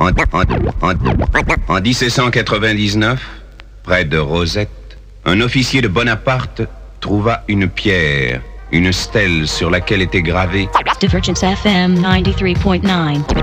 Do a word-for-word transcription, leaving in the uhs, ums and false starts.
En, en, en, en dix-sept cent quatre-vingt-dix-neuf, près de Rosette, un officier de Bonaparte trouva une pierre, une stèle sur laquelle était gravé Divergence F M ninety-three point nine.